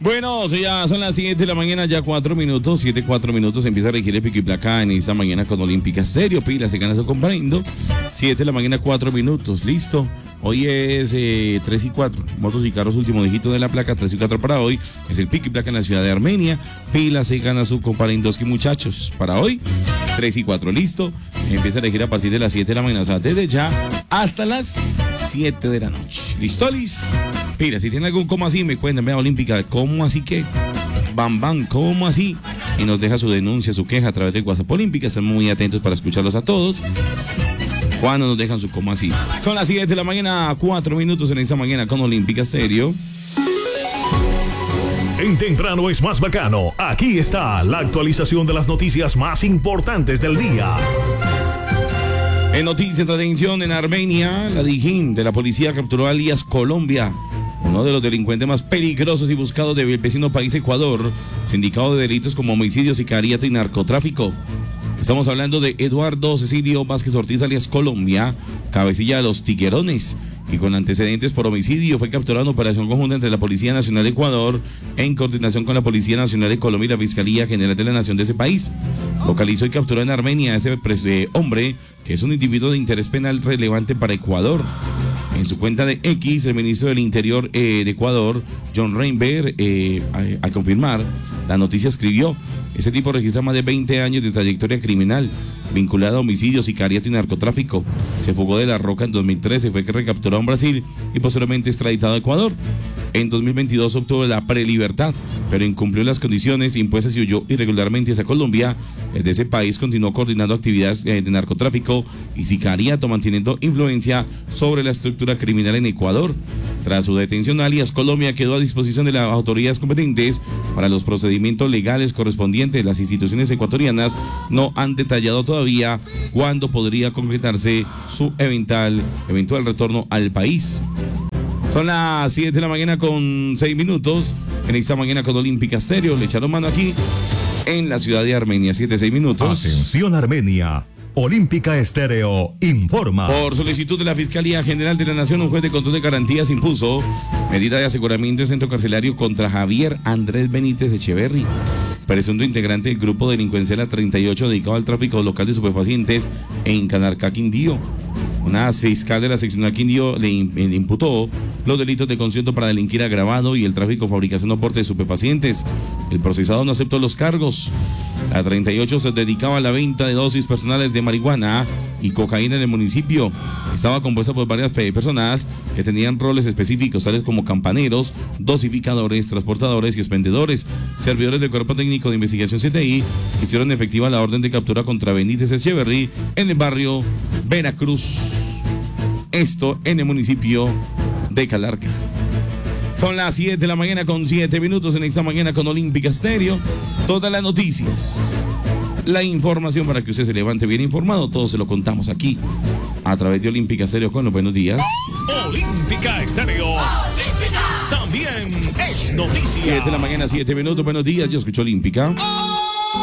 Bueno, ya son las 7 de la mañana, ya 4 minutos, 7:04 minutos, empieza a regir el pico y placa en esta mañana con Olímpica Estéreo, pila, se gana su comprendo. 7 de la mañana, 4 minutos, listo. Hoy es 3:04, motos y carros, último dígito de la placa, 3:04 para hoy. Es el pico y placa en la ciudad de Armenia, pila, se gana su comparendoski, muchachos. Para hoy, 3:04, listo. Empieza a elegir a partir de las 7 de la mañana, o sea, desde ya hasta las 7 de la noche. ¿Listo, Liz? Mira, si tiene algún cómo así, me cuentan, vea Olímpica, ¿cómo así que? Bam, bam, ¿cómo así? Y nos deja su denuncia, su queja a través del WhatsApp Olímpica. Estamos muy atentos para escucharlos a todos. Cuando nos dejan su cómo así. Son las 7 de la mañana, 4 minutos en esta mañana con Olímpica Estéreo. En Temprano es más bacano. Aquí está la actualización de las noticias más importantes del día. En noticias de atención, en Armenia, la Dijín de la policía capturó a alias Colombia, uno de los delincuentes más peligrosos y buscados del vecino país Ecuador, sindicado de delitos como homicidio, sicariato y narcotráfico. Estamos hablando de Eduardo Cecilio Vázquez Ortiz, alias Colombia, cabecilla de los Tiguerones, y con antecedentes por homicidio. Fue capturado en operación conjunta entre la Policía Nacional de Ecuador en coordinación con la Policía Nacional de Colombia y la Fiscalía General de la Nación de ese país. Localizó y capturó en Armenia a ese hombre, que es un individuo de interés penal relevante para Ecuador. En su cuenta de X, el ministro del Interior de Ecuador, John Reinberg, al confirmar la noticia, escribió: ese tipo registra más de 20 años de trayectoria criminal, vinculada a homicidios, sicariato y narcotráfico. Se fugó de La Roca en 2013, fue recapturado en Brasil y posteriormente extraditado a Ecuador. En 2022 obtuvo la prelibertad, pero incumplió las condiciones impuestas y huyó irregularmente hacia Colombia. Desde ese país continuó coordinando actividades de narcotráfico y sicariato, manteniendo influencia sobre la estructura criminal en Ecuador. Tras su detención, alias Colombia quedó a disposición de las autoridades competentes para los procedimientos legales correspondientes. Las instituciones ecuatorianas no han detallado todavía cuándo podría concretarse su eventual retorno al país. Son las 7 de la mañana con 6 minutos. En esta mañana con Olímpica Estéreo. Le echaron mano aquí en la ciudad de Armenia. 7-6 minutos. Atención, Armenia. Olímpica Estéreo informa. Por solicitud de la Fiscalía General de la Nación, un juez de control de garantías impuso medida de aseguramiento en centro carcelario contra Javier Andrés Benítez Echeverry, presunto integrante del grupo delincuencial 38 dedicado al tráfico local de estupefacientes en Canarcá, Quindío. Una fiscal de la seccional Quindío le imputó los delitos de concierto para delinquir agravado y el tráfico, fabricación o porte de estupefacientes. El procesado no aceptó los cargos. La 38 se dedicaba a la venta de dosis personales de marihuana y cocaína en el municipio. Estaba compuesta por varias personas que tenían roles específicos, tales como campaneros, dosificadores, transportadores y expendedores. Servidores del Cuerpo Técnico de Investigación CTI hicieron efectiva la orden de captura contra Benítez Echeverry en el barrio Veracruz. Esto en el municipio de Calarca. Son las 7 de la mañana con 7 minutos en esta mañana con Olímpica Estéreo. Todas las noticias, la información para que usted se levante bien informado, todo se lo contamos aquí a través de Olímpica Estéreo con los buenos días. Olímpica Estéreo. Olímpica. También es noticia. 7 de la mañana, 7 minutos, buenos días, yo escucho Olímpica.